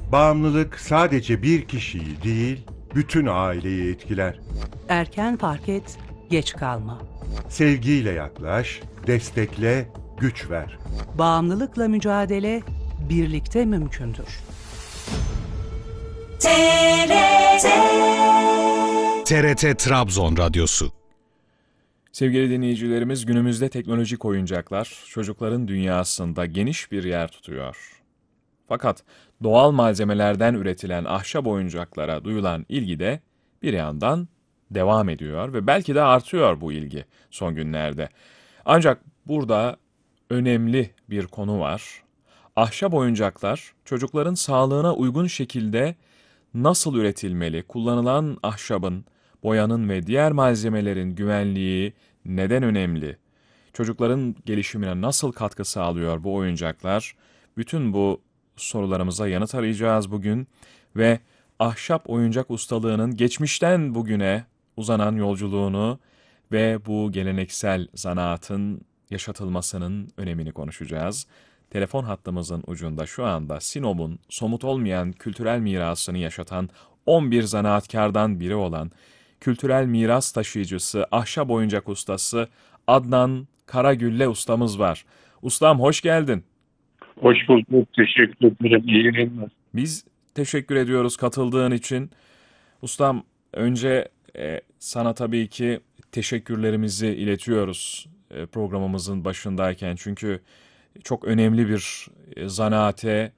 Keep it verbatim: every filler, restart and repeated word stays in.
Bağımlılık sadece bir kişiyi değil, bütün aileyi etkiler. Erken fark et, geç kalma. Sevgiyle yaklaş, destekle, güç ver. Bağımlılıkla mücadele birlikte mümkündür. T R T T R T Trabzon Radyosu. Sevgili dinleyicilerimiz, günümüzde teknolojik oyuncaklar çocukların dünyasında geniş bir yer tutuyor. Fakat doğal malzemelerden üretilen ahşap oyuncaklara duyulan ilgi de bir yandan devam ediyor ve belki de artıyor bu ilgi son günlerde. Ancak burada önemli bir konu var. Ahşap oyuncaklar çocukların sağlığına uygun şekilde nasıl üretilmeli? Kullanılan ahşabın, boyanın ve diğer malzemelerin güvenliği neden önemli? Çocukların gelişimine nasıl katkı sağlıyor bu oyuncaklar? Bütün bu sorularımıza yanıt arayacağız bugün ve ahşap oyuncak ustalığının geçmişten bugüne uzanan yolculuğunu ve bu geleneksel zanaatın yaşatılmasının önemini konuşacağız. Telefon hattımızın ucunda şu anda Sinop'un somut olmayan kültürel mirasını yaşatan on bir zanaatkardan biri olan kültürel miras taşıyıcısı, ahşap oyuncak ustası Adnan Karagülle ustamız var. Ustam hoş geldin. Hoş bulduk. Teşekkür ederim. İyi yayınlar. Biz teşekkür ediyoruz katıldığın için. Ustam önce e, sana tabii ki teşekkürlerimizi iletiyoruz e, programımızın başındayken. Çünkü çok önemli bir e, zanaate